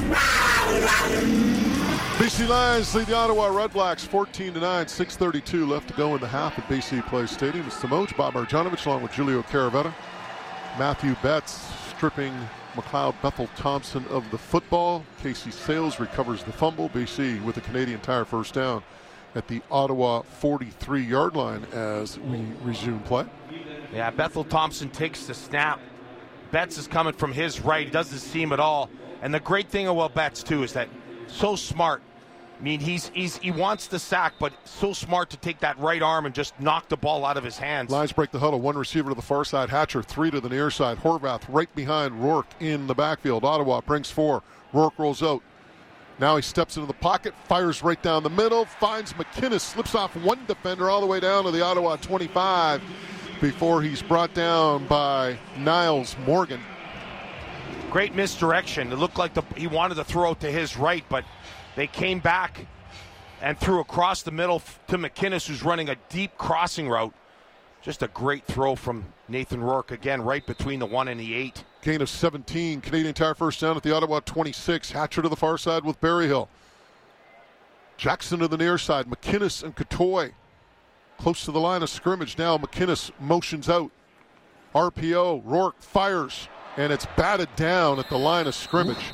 B C Lions lead the Ottawa Red Blacks fourteen to nine. six thirty-two left to go in the half at B C Place Stadium. It's the Moj, Bob Marjanovic, along with Julio Caravetta. Matthew Betts stripping McLeod Bethel Thompson of the football. Casey Sales recovers the fumble. B C with a Canadian Tire first down at the Ottawa forty-three-yard line as we resume play. Yeah, Bethel Thompson takes the snap. Betts is coming from his right. He doesn't see him at all. And the great thing about Betts, too, is that so smart. I mean, he's, he's he wants the sack, but so smart to take that right arm and just knock the ball out of his hands. Lions break the huddle. One receiver to the far side. Hatcher, three to the near side. Horvath right behind Rourke in the backfield. Ottawa brings four. Rourke rolls out. Now he steps into the pocket, fires right down the middle, finds McInnes, slips off one defender all the way down to the Ottawa twenty-five before he's brought down by Niles Morgan. Great misdirection. It looked like the, he wanted to throw it to his right, but they came back and threw across the middle to McInnes, who's running a deep crossing route. Just a great throw from Nathan Rourke, again, right between the one and the eight. Gain of seventeen. Canadian Tire first down at the Ottawa twenty-six. Hatcher to the far side with Berryhill. Jackson to the near side. McInnes and Katoy close to the line of scrimmage now. McInnes motions out. R P O. Rourke fires, and it's batted down at the line of scrimmage.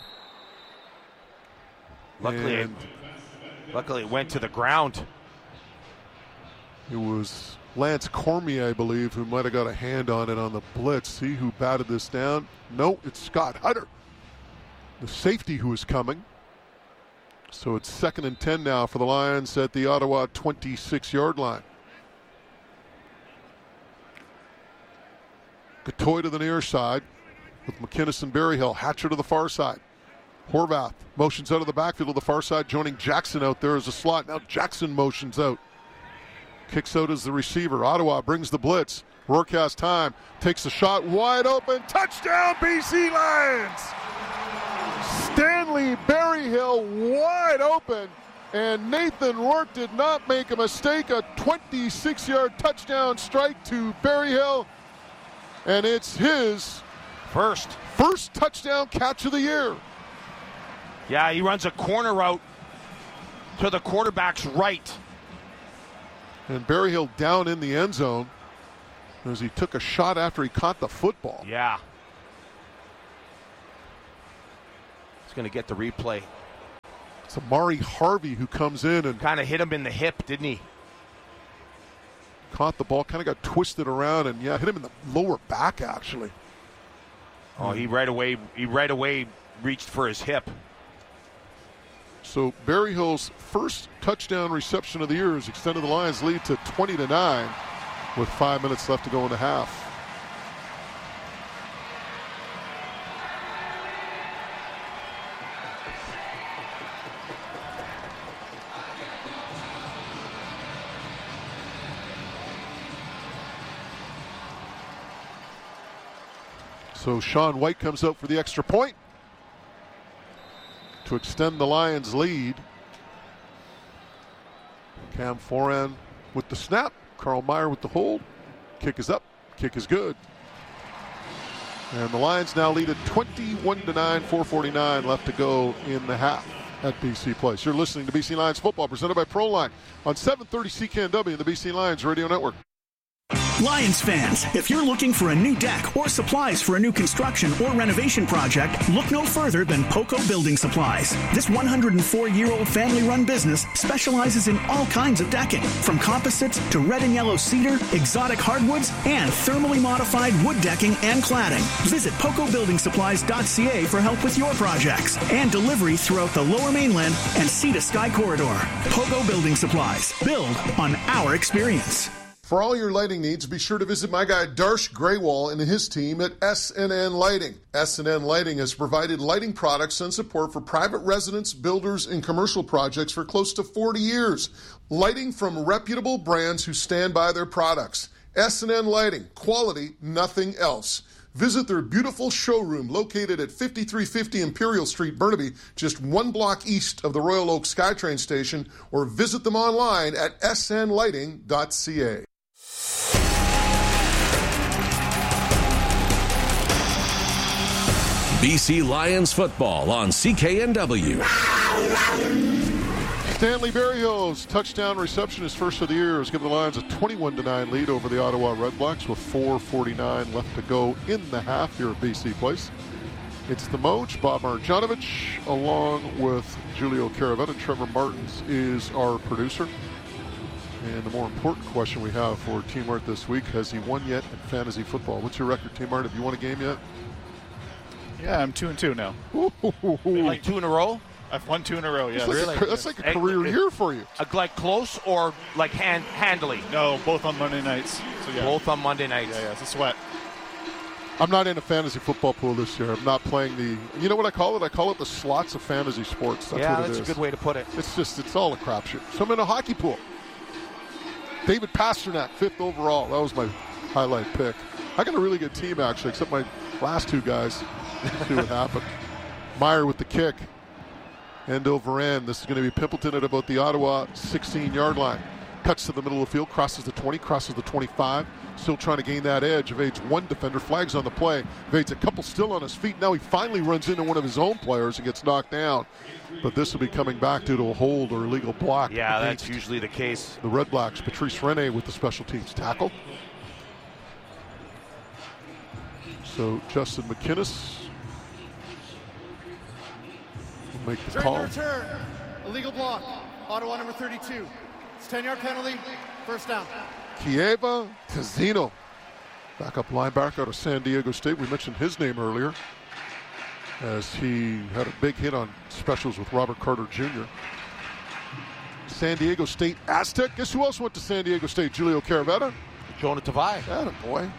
Luckily, it, luckily it went to the ground. It was Lance Cormier, I believe, who might have got a hand on it on the blitz. See who batted this down? No, it's Scott Hutter, the safety who is coming. So it's second and ten now for the Lions at the Ottawa twenty-six-yard line. Katoy to the near side with McInnes and Berryhill. Hatcher to the far side. Horvath motions out of the backfield to the far side, joining Jackson out there as a slot. Now Jackson motions out. Kicks out as the receiver. Ottawa brings the blitz. Rourke has time. Takes a shot wide open. Touchdown, B C Lions! Stanley Berryhill wide open, and Nathan Rourke did not make a mistake. A twenty-six-yard touchdown strike to Berryhill, and it's his first first touchdown catch of the year. Yeah, he runs a corner route to the quarterback's right. And Berryhill down in the end zone as he took a shot after he caught the football. Yeah. He's going to get the replay. It's Amari Harvey who comes in and kind of hit him in the hip, didn't he? Caught the ball, kind of got twisted around, and yeah, hit him in the lower back actually. Oh, he right away he right away reached for his hip. So Berryhill's first touchdown reception of the year has extended the Lions' lead to twenty to nine with five minutes left to go in the half. So Sean White comes out for the extra point to extend the Lions' lead. Cam Foran with the snap. Carl Meyer with the hold. Kick is up. Kick is good. And the Lions now lead at twenty-one to nine, four forty-nine left to go in the half at B C Place. You're listening to B C Lions football presented by Proline on seven thirty C K N W and the B C Lions Radio Network. Lions fans, if you're looking for a new deck or supplies for a new construction or renovation project, look no further than Poco Building Supplies. This one hundred four-year-old family-run business specializes in all kinds of decking, from composites to red and yellow cedar, exotic hardwoods, and thermally modified wood decking and cladding. Visit poco building supplies dot c a for help with your projects and delivery throughout the Lower Mainland and Sea to Sky corridor. Poco Building Supplies. Build on our experience. For all your lighting needs, be sure to visit my guy Darsh Graywall and his team at S and N Lighting. S and N Lighting has provided lighting products and support for private residents, builders, and commercial projects for close to forty years. Lighting from reputable brands who stand by their products. S and N Lighting, quality, nothing else. Visit their beautiful showroom located at fifty-three fifty Imperial Street, Burnaby, just one block east of the Royal Oak SkyTrain station, or visit them online at s n lighting dot c a. B C Lions football on C K N W. Stanley Berryhill's touchdown reception, his first of the year, has given the Lions a twenty-one to nine lead over the Ottawa Redblacks with four forty-nine left to go in the half here at B C Place. It's the Moj, Bob Marjanovic, along with Julio Caravetta. Trevor Martins is our producer. And the more important question we have for Team Art this week, has he won yet in fantasy football? What's your record, Team Art? Have you won a game yet? Yeah, I'm two and two now. Like two in a row? I've won two in a row. Yeah, that's, really? like, a, that's like a career it, year for you. Uh, like close or like hand handily? No, both on Monday nights. So yeah. Both on Monday nights. Yeah, yeah, it's a sweat. I'm not in a fantasy football pool this year. I'm not playing the. You know what I call it? I call it the slots of fantasy sports. That's yeah, what it that's is. a good way to put it. It's just it's all a crapshoot. So I'm in a hockey pool. David Pasternak, fifth overall. That was my highlight pick. I got a really good team actually, except my last two guys. See what happened. Meyer with the kick. End over end. This is going to be Pimpleton at about the Ottawa sixteen-yard line. Cuts to the middle of the field, crosses the twenty, crosses the twenty-five. Still trying to gain that edge. Evades one defender, flags on the play. Evades a couple still on his feet. Now he finally runs into one of his own players and gets knocked down. But this will be coming back due to a hold or illegal block. Yeah, that's usually the case. The Red Blacks, Patrice Rene with the special teams tackle. So Justin McInnes will make the During call. the return, illegal block. Ottawa number thirty-two. It's ten-yard penalty, first down. Kieva Tizino, backup linebacker out of San Diego State. We mentioned his name earlier as he had a big hit on specials with Robert Carter Junior San Diego State Aztec. Guess who else went to San Diego State? Julio Caravetta. Jonah Tavai. Atta boy.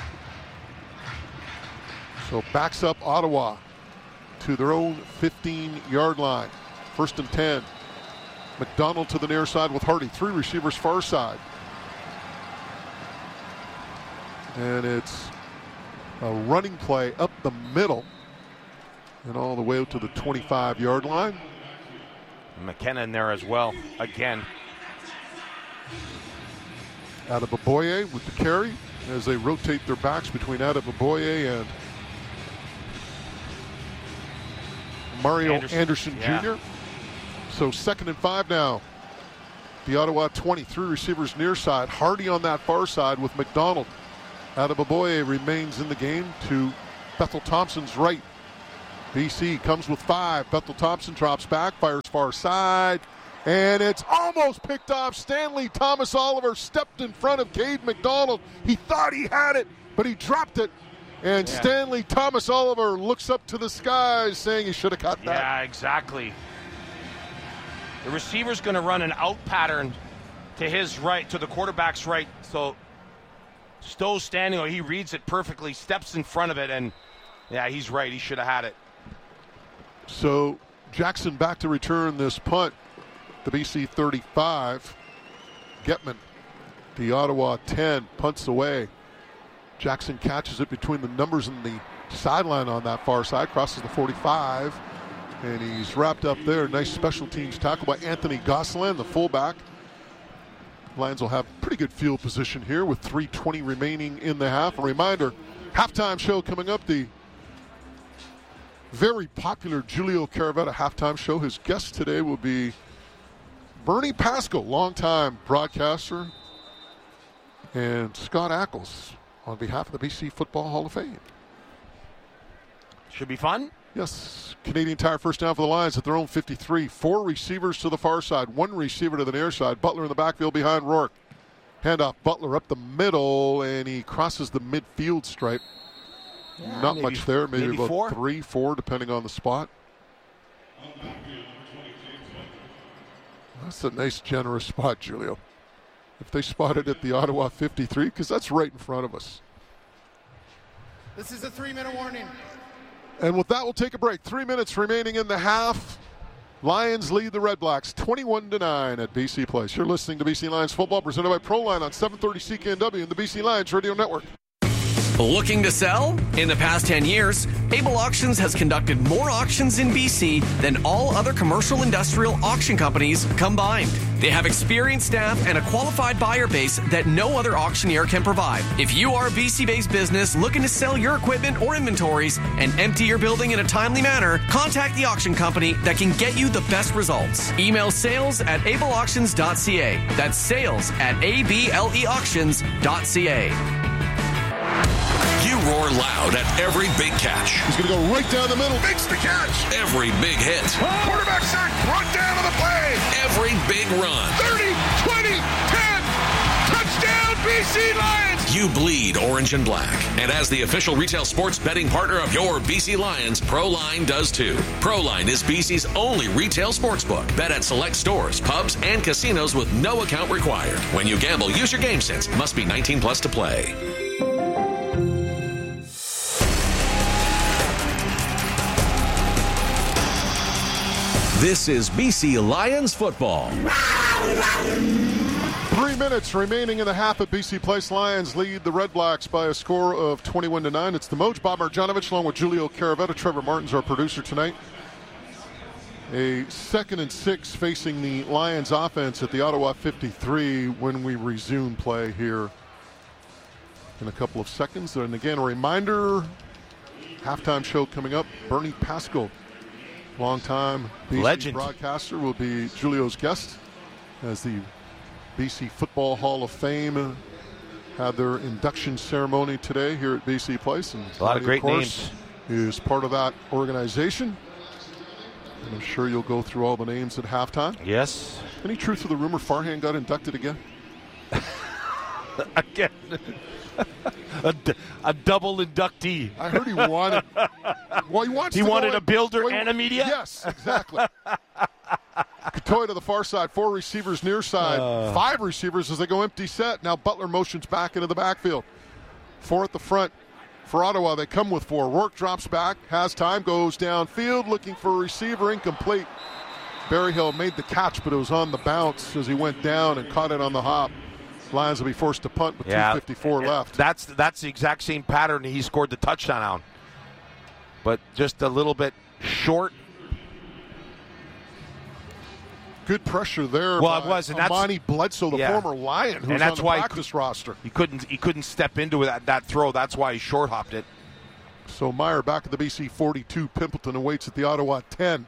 So backs up Ottawa to their own fifteen-yard line. First and ten. McDonald to the near side with Hardy. Three receivers far side. And it's a running play up the middle. and all the way out to the twenty-five-yard line. McKenna in there as well, again. Adeboboye with the carry as they rotate their backs between Adeboboye and Mario Anderson, Anderson yeah. Junior So second and five now. The Ottawa twenty-three receivers near side. Hardy on that far side with McDonald. Adeboboye remains in the game to Bethel Thompson's right. B C comes with five. Bethel Thompson drops back, fires far side, and it's almost picked off. Stanley Thomas Oliver stepped in front of Cade McDonald. He thought he had it, but he dropped it. And yeah. Stanley Thomas Oliver looks up to the skies saying he should have caught that. Yeah, exactly. The receiver's going to run an out pattern to his right, to the quarterback's right. So Stowe's standing, or he reads it perfectly, steps in front of it, and yeah, he's right. He should have had it. So Jackson back to return this punt. The B C thirty-five. Getman, the Ottawa ten, punts away. Jackson catches it between the numbers and the sideline on that far side, crosses the forty-five, and he's wrapped up there. Nice special teams tackle by Anthony Gosselin, the fullback. Lions will have pretty good field position here with three twenty remaining in the half. A reminder, halftime show coming up, the very popular Julio Caravetta halftime show. His guest today will be Bernie Pascal, longtime broadcaster, and Scott Ackles on behalf of the B C Football Hall of Fame. Should be fun. Yes. Canadian Tire first down for the Lions at their own fifty-three. Four receivers to the far side, one receiver to the near side. Butler in the backfield behind Rourke. Handoff Butler up the middle, and he crosses the midfield stripe. Yeah, Not maybe, much there, maybe, maybe about four? three, four, depending on the spot. That's a nice, generous spot, Julio. If they spotted at the Ottawa fifty-three, because that's right in front of us. This is a three-minute warning. And with that, we'll take a break. Three minutes remaining in the half. Lions lead the Red Blacks twenty-one to nine at B C Place. You're listening to B C Lions football presented by Proline on seven thirty C K N W and the B C Lions Radio Network. Looking to sell? In the past ten years, Able Auctions has conducted more auctions in B C than all other commercial industrial auction companies combined. They have experienced staff and a qualified buyer base that no other auctioneer can provide. If you are a B C-based business looking to sell your equipment or inventories and empty your building in a timely manner, contact the auction company that can get you the best results. Email sales at able auctions dot c a. That's sales at a b l e auctions dot c a. You roar loud at every big catch. He's going to go right down the middle. Makes the catch. Every big hit. Quarterback sack. Brought down on the play. Every big run. thirty, twenty, ten. Touchdown, B C Lions. You bleed orange and black. And as the official retail sports betting partner of your B C Lions, Proline does too. Proline is B C's only retail sportsbook. Bet at select stores, pubs, and casinos with no account required. When you gamble, use your game sense. Must be nineteen plus to play. This is B C Lions football. Three minutes remaining in the half at B C Place. Lions lead the Red Blacks by a score of twenty-one to nine. It's the Moj, Bob Marjanovic, along with Julio Caravetta. Trevor Martin's our producer tonight. A second and six facing the Lions offense at the Ottawa fifty-three when we resume play here in a couple of seconds. And again, a reminder, halftime show coming up. Bernie Pascal, longtime B C legend broadcaster, will be Julio's guest as the B C Football Hall of Fame had their induction ceremony today here at B C Place. And a lot of great of course, names. Is part of that organization. And I'm sure you'll go through all the names at halftime. Yes. Any truth to the rumor Farhan got inducted again? Again. a, d- a double inductee. I heard he wanted. Well, he wants. He to wanted go a builder and a media. Yes, exactly. Katoy to the far side, four receivers near side, uh. five receivers as they go empty set. Now Butler motions back into the backfield. Four at the front for Ottawa. They come with four. Rourke drops back, has time, goes downfield, looking for a receiver, incomplete. Berryhill made the catch, but it was on the bounce as he went down and caught it on the hop. Lions will be forced to punt with yeah, two fifty-four left. That's that's the exact same pattern he scored the touchdown on. But just a little bit short. Good pressure there. Well, by it was, and that's Amani Bledsoe, the yeah. former Lion, who's and that's on the why practice he, roster. He couldn't. He couldn't step into that, that throw. That's why he short hopped it. So Meyer back at the B C forty-two. Pimpleton awaits at the Ottawa ten.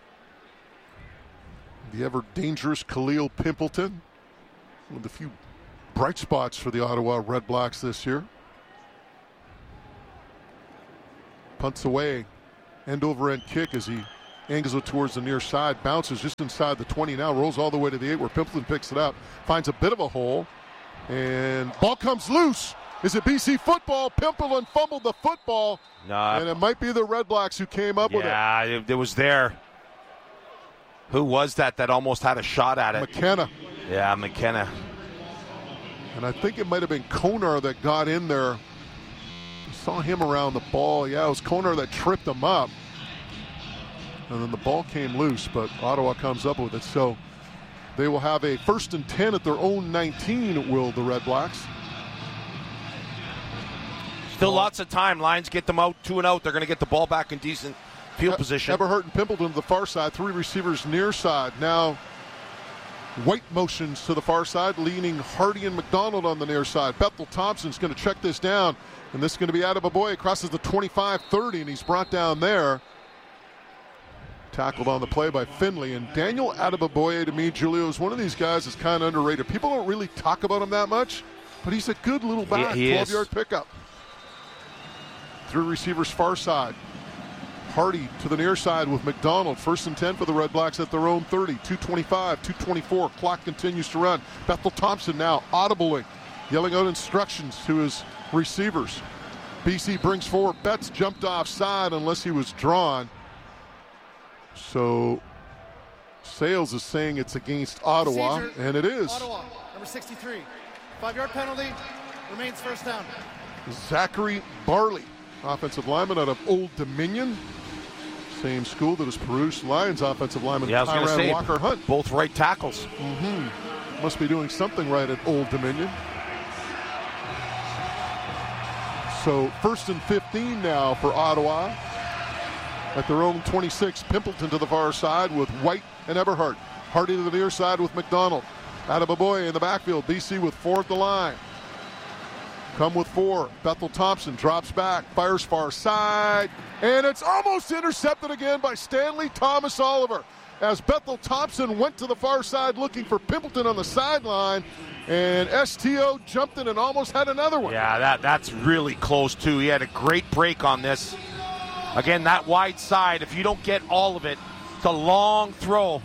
The ever dangerous Khalil Pimpleton, one of the few bright spots for the Ottawa Red Blacks this year. Punts away, end over end kick as he angles it towards the near side, bounces just inside the twenty now, rolls all the way to the eight where Pimpleton picks it up, finds a bit of a hole, and ball comes loose. Is it B C football? Pimpleton fumbled the football, nah. and it might be the Red Blacks who came up yeah, with it. Yeah, it, it was there. Who was that that almost had a shot at it? McKenna. Yeah, McKenna. And I think it might have been Konar that got in there. Saw him around the ball. Yeah, it was Konar that tripped him up. And then the ball came loose, but Ottawa comes up with it. So they will have a first and ten at their own nineteen, will the Red Blacks. Still lots of time. Lions get them out, two and out. They're going to get the ball back in decent field e- position. Eberhardt and Pimpleton to the far side. Three receivers near side. Now White motions to the far side, leaning Hardy and McDonald on the near side. Bethel Thompson's going to check this down, and this is going to be Adeboboye. Crosses the twenty-five thirty, and he's brought down there. Tackled on the play by Finley. And Daniel Adeboboye, to me, Julio, is one of these guys that's kind of underrated. People don't really talk about him that much, but he's a good little back, twelve-yard pickup. Three receivers far side. Hardy to the near side with McDonald. First and ten for the Red Blacks at their own thirty. two twenty-five, two twenty-four. Clock continues to run. Bethel Thompson now audibly yelling out instructions to his receivers. B C brings forward. Betts jumped offside unless he was drawn. So Sales is saying it's against Ottawa, Procedure. and it is. Ottawa, number sixty-three. Five-yard penalty. Remains first down. Zachary Barley, offensive lineman out of Old Dominion. Same school that is Perouse Lions offensive lineman yeah, I was Tyran say, Walker Hunt. Both right tackles. Mm-hmm. Must be doing something right at Old Dominion. So first and fifteen now for Ottawa. At their own twenty-six, Pimpleton to the far side with White and Eberhardt. Hardy to the near side with McDonald. Adeboboye in the backfield. B C with four at the line. Come with four. Bethel Thompson drops back, fires far side, and it's almost intercepted again by Stanley Thomas Oliver. As Bethel Thompson went to the far side looking for Pimpleton on the sideline, and S T O jumped in and almost had another one. Yeah, that that's really close too. He had a great break on this. Again, that wide side, if you don't get all of it, it's a long throw.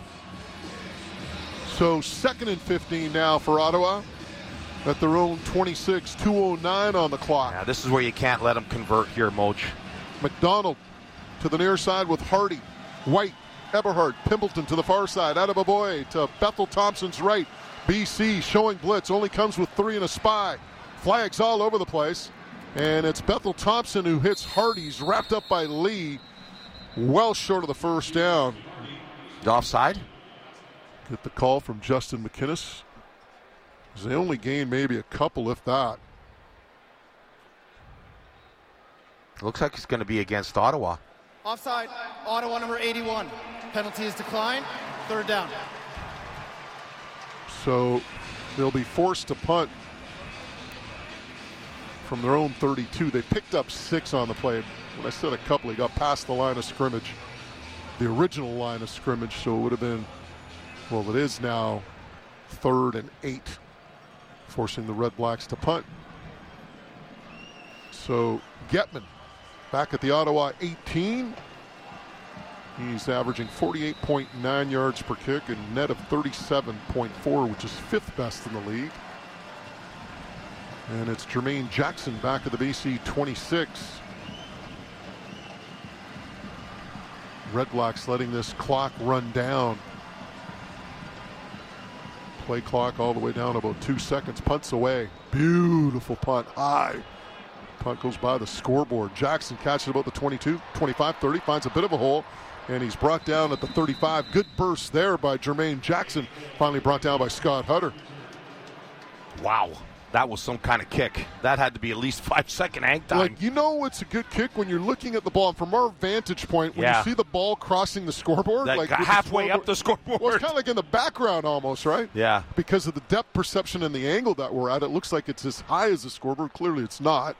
So second and fifteen now for Ottawa at their own twenty-six, two oh nine on the clock. Yeah, this is where you can't let them convert here, Moach. McDonald to the near side with Hardy, White, Eberhardt, Pimpleton to the far side. Adeboboye to Bethel Thompson's right. B C showing blitz, only comes with three and a spy. Flags all over the place. And it's Bethel Thompson who hits Hardy's, wrapped up by Lee, well short of the first down. Offside? Get the call from Justin McInnes. They only gained maybe a couple, if that. Looks like it's going to be against Ottawa. Offside, Ottawa number eighty-one. Penalty is declined. Third down. So they'll be forced to punt from their own thirty-two. They picked up six on the play. When I said a couple, he got past the line of scrimmage, the original line of scrimmage, so it would have been, well, it is now third and eight, forcing the Red Blacks to punt. So Getman back at the Ottawa eighteen. He's averaging forty-eight point nine yards per kick and net of thirty-seven point four, which is fifth best in the league. And it's Jermaine Jackson back at the B C twenty-six. Red Blacks letting this clock run down. Play clock all the way down about two seconds. Punts away. Beautiful punt. High. Punt goes by the scoreboard. Jackson catches about the twenty-two, twenty-five, thirty. Finds a bit of a hole. And he's brought down at the thirty-five. Good burst there by Jermaine Jackson. Finally brought down by Scott Hutter. Wow. That was some kind of kick. That had to be at least five-second hang time. Like, you know it's a good kick when you're looking at the ball. And from our vantage point, when Yeah. you see the ball crossing the scoreboard. That like got with the halfway scoreboard- up the scoreboard. Well, it's kind of like in the background almost, right? Yeah. Because of the depth perception and the angle that we're at, it looks like it's as high as the scoreboard. Clearly it's not.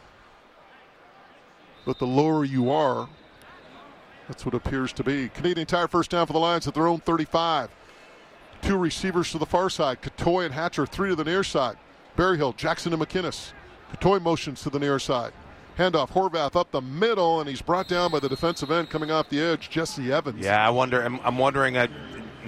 But the lower you are, that's what it appears to be. Canadian Tire first down for the Lions at their own thirty-five. Two receivers to the far side. Katoy and Hatcher, three to the near side. Berryhill, Jackson, and McInnes. Katoy motions to the near side. Handoff, Horvath up the middle, and he's brought down by the defensive end coming off the edge, Jesse Evans. Yeah, I wonder. I'm, I'm wondering. Uh,